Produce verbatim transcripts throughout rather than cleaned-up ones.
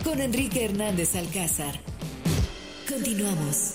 con Enrique Hernández Alcázar. Continuamos.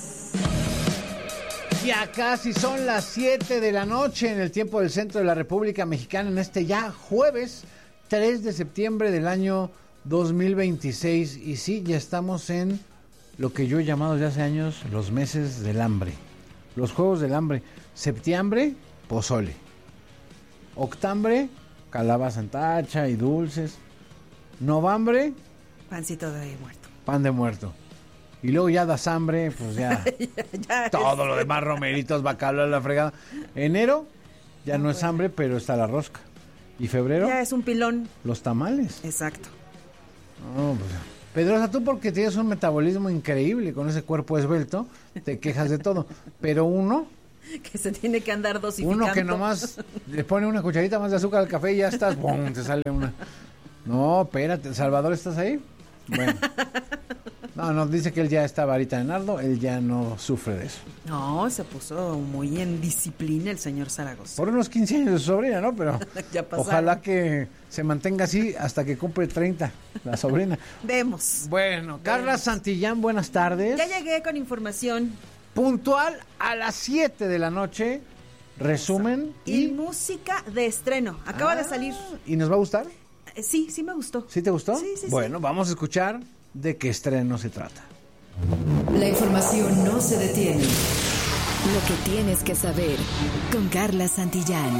Ya casi son las siete de la noche en el tiempo del centro de la República Mexicana, en este ya jueves tres de septiembre del año dos mil veintiséis. Y sí, ya estamos en lo que yo he llamado desde hace años los meses del hambre. Los juegos del hambre. Septiembre, pozole. Octambre, calabaza en tacha y dulces. Novambre, pancito de muerto. Pan de muerto. Y luego ya das hambre, pues ya, ya, ya todo es... lo demás, romeritos, bacalao, la fregada. Enero ya no, no es puede. hambre, pero está la rosca. Y febrero ya es un pilón. Los tamales. Exacto. No, pues, Pedrosa, tú porque tienes un metabolismo increíble con ese cuerpo esbelto, te quejas de todo. Pero uno que se tiene que andar dosificando. Uno que nomás le pone una cucharita más de azúcar al café y ya estás, ¡bum!, te sale una. No, espérate, Salvador, ¿estás ahí? Bueno. No, no, dice que él ya está varita de nardo, él ya no sufre de eso. No, se puso muy en disciplina el señor Zaragoza. Por unos quince años de su sobrina, ¿no? Pero ya ojalá que se mantenga así hasta que cumple treinta, la sobrina. Vemos. Bueno, Carla Vemos. Santillán, buenas tardes. Ya llegué con información. Puntual a las siete de la noche, resumen. Y, y música de estreno, acaba ah, de salir. ¿Y nos va a gustar? Eh, sí, sí me gustó. ¿Sí te gustó? Sí, sí, Bueno, sí. Vamos a escuchar de qué estreno se trata. La información no se detiene. Lo que tienes que saber con Carla Santillán.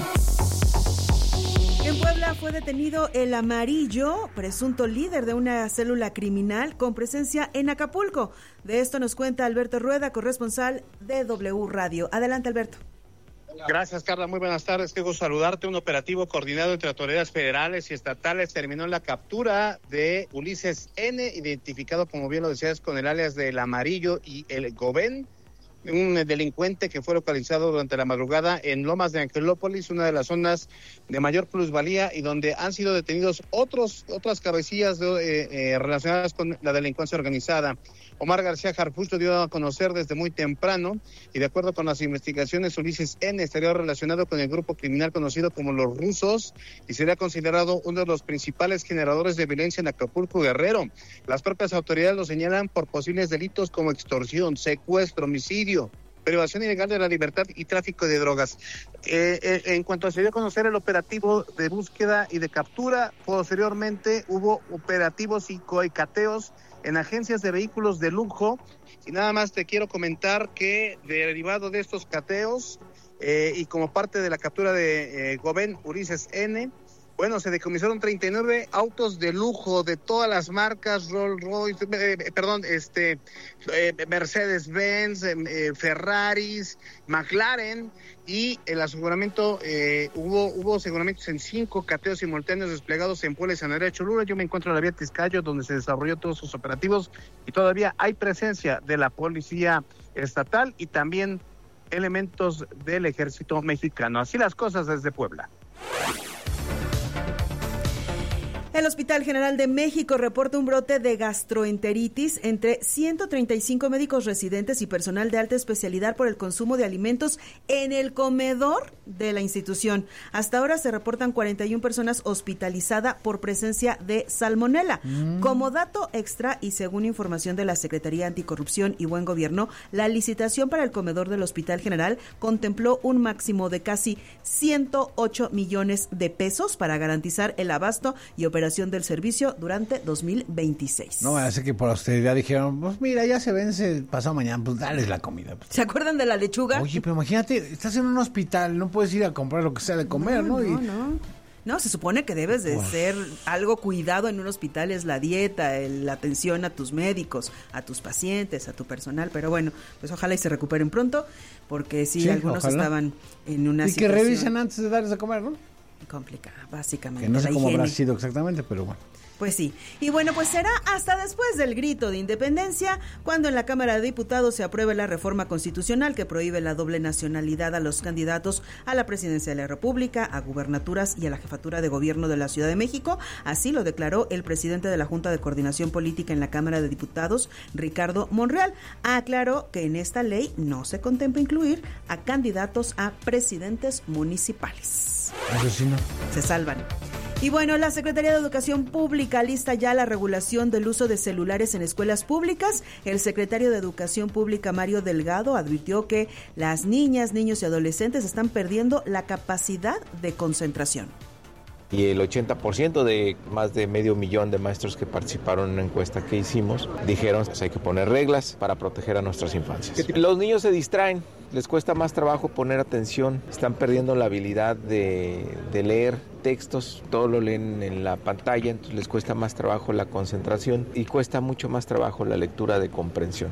En Puebla fue detenido el Amarillo, presunto líder de una célula criminal con presencia en Acapulco. De esto nos cuenta Alberto Rueda, corresponsal de W Radio. Adelante, Alberto. Gracias, Carla. Muy buenas tardes. Qué gusto saludarte. Un operativo coordinado entre autoridades federales y estatales terminó en la captura de Ulises N., identificado, como bien lo decías, con el alias del Amarillo y el Gobén, un delincuente que fue localizado durante la madrugada en Lomas de Angelópolis, una de las zonas de mayor plusvalía y donde han sido detenidos otros otras cabecillas de, eh, eh, relacionadas con la delincuencia organizada. Omar García Harfuch lo dio a conocer desde muy temprano y de acuerdo con las investigaciones, Ulises N. estaría relacionado con el grupo criminal conocido como Los Rusos y sería considerado uno de los principales generadores de violencia en Acapulco, Guerrero. Las propias autoridades lo señalan por posibles delitos como extorsión, secuestro, homicidio, privación ilegal de la libertad y tráfico de drogas. Eh, eh, en cuanto se dio a conocer el operativo de búsqueda y de captura, posteriormente hubo operativos y coicateos en agencias de vehículos de lujo. Y nada más te quiero comentar que derivado de estos cateos eh, y como parte de la captura de eh, Gobén Ulises N., bueno, se decomisaron treinta y nueve autos de lujo de todas las marcas, Rolls Royce, eh, perdón, este, eh, Mercedes-Benz, eh, Ferraris, McLaren, y el aseguramiento, eh, hubo hubo aseguramientos en cinco cateos simultáneos desplegados en Puebla y San Andrés Cholula. Yo me encuentro en la vía Tizcayo, donde se desarrolló todos sus operativos, y todavía hay presencia de la policía estatal y también elementos del ejército mexicano. Así las cosas desde Puebla. El Hospital General de México reporta un brote de gastroenteritis entre ciento treinta y cinco médicos residentes y personal de alta especialidad por el consumo de alimentos en el comedor de la institución. Hasta ahora se reportan cuarenta y una personas hospitalizadas por presencia de salmonela. Mm. Como dato extra y según información de la Secretaría Anticorrupción y Buen Gobierno, la licitación para el comedor del Hospital General contempló un máximo de casi ciento ocho millones de pesos para garantizar el abasto y operación del servicio durante dos mil veintiséis. No, hace que por austeridad dijeron, pues mira, ya se vence pasado mañana, pues dales la comida. ¿Se acuerdan de la lechuga? Oye, pero imagínate, estás en un hospital, no puedes ir a comprar lo que sea de comer, ¿no? No, y... no, no. No, se supone que debes de Uf. ser algo cuidado en un hospital, es la dieta, el, la atención a tus médicos, a tus pacientes, a tu personal, pero bueno, pues ojalá y se recuperen pronto, porque sí, sí algunos ojalá. estaban en una y situación... Y que revisen antes de darles a comer, ¿no? Complicada, básicamente. Que no sé cómo higiene. habrá sido exactamente, pero bueno. Pues sí. Y bueno, pues será hasta después del grito de independencia cuando en la Cámara de Diputados se apruebe la reforma constitucional que prohíbe la doble nacionalidad a los candidatos a la presidencia de la República, a gubernaturas y a la jefatura de gobierno de la Ciudad de México. Así lo declaró el presidente de la Junta de Coordinación Política en la Cámara de Diputados, Ricardo Monreal. Aclaró que en esta ley no se contempla incluir a candidatos a presidentes municipales. Eso sí, no. Se salvan. Y bueno, la Secretaría de Educación Pública lista ya la regulación del uso de celulares en escuelas públicas. El secretario de Educación Pública, Mario Delgado, advirtió que las niñas, niños y adolescentes están perdiendo la capacidad de concentración. Y el ochenta por ciento de más de medio millón de maestros que participaron en una encuesta que hicimos dijeron que hay que poner reglas para proteger a nuestras infancias. Los niños se distraen, les cuesta más trabajo poner atención, están perdiendo la habilidad de, de leer textos, todo lo leen en la pantalla, entonces les cuesta más trabajo la concentración y cuesta mucho más trabajo la lectura de comprensión.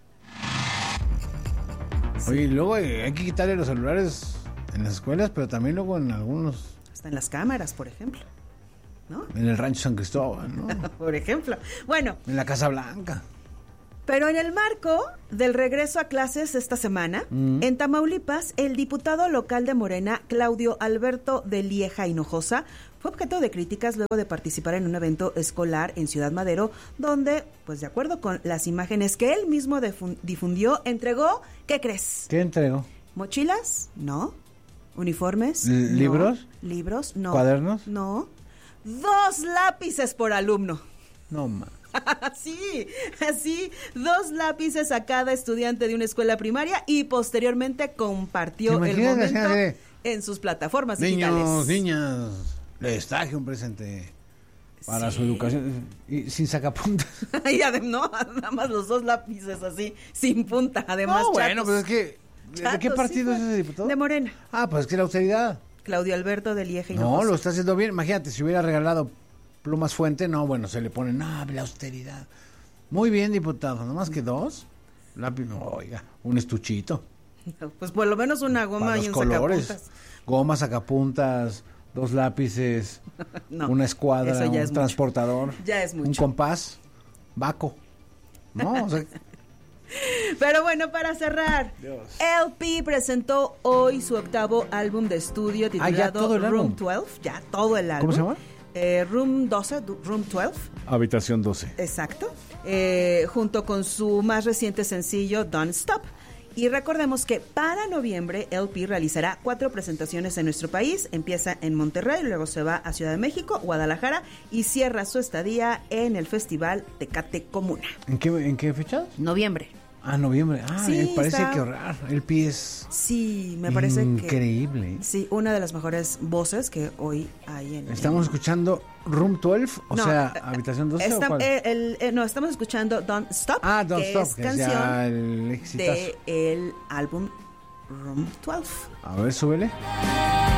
Oye, luego hay que quitarle los celulares en las escuelas, pero también luego en algunos... Hasta en las cámaras, por ejemplo, ¿no? En el Rancho San Cristóbal, ¿no? Por ejemplo. Bueno. En la Casa Blanca. Pero en el marco del regreso a clases esta semana, mm. en Tamaulipas, el diputado local de Morena, Claudio Alberto de Lieja Hinojosa, fue objeto de críticas luego de participar en un evento escolar en Ciudad Madero, donde, pues de acuerdo con las imágenes que él mismo difundió, entregó, ¿qué crees? ¿Qué entregó? ¿Mochilas? No. ¿Uniformes? ¿Libros? No. ¿Libros? No. ¿Cuadernos? No. Dos lápices por alumno. No, ma. Así, así, dos lápices a cada estudiante de una escuela primaria y posteriormente compartió el momento de... en sus plataformas niños, digitales. Niños, niñas, les traje un presente para sí. su educación y sin sacapuntas. Y además, no, nada más los dos lápices así, sin punta, además. No, bueno, pues es que... Chatos, ¿de qué partido sí, es ese diputado? De Morena. Ah, pues es que la austeridad. Claudio Alberto de Lieja Hinojosa. No, lo está haciendo bien. Imagínate, si hubiera regalado plumas Fuente, no, bueno, se le pone, no, la austeridad. Muy bien, diputado, ¿no más que dos? Lápiz, no, oiga, un estuchito. Pues por lo menos una goma y un colores. sacapuntas. Goma, sacapuntas, dos lápices, no, una escuadra, un es transportador. Mucho. Ya es mucho. Un compás, Baco. No, o sea... Pero bueno, para cerrar, Dios. L P presentó hoy su octavo álbum de estudio titulado ah, Room doce, ya todo el álbum. ¿Cómo se llama? Eh, Room doce, Room doce. Habitación doce. Exacto. Eh, junto con su más reciente sencillo, Don't Stop. Y recordemos que para noviembre L P realizará cuatro presentaciones en nuestro país. Empieza en Monterrey, luego se va a Ciudad de México, Guadalajara y cierra su estadía en el Festival Tecate Comuna. ¿En qué, en qué fecha? Noviembre. Ah, noviembre. Ah, sí, me parece está... que ahorrar. El P es... Sí, me parece increíble. que... Increíble. Sí, una de las mejores voces que hoy hay en... ¿Estamos en... escuchando Room doce? O no, sea, Habitación doce está, o cuál? El, el, el, no, estamos escuchando Don't Stop. Ah, Don't que Stop, es que canción es ya el exitazo de el álbum Room doce. A ver, súbele.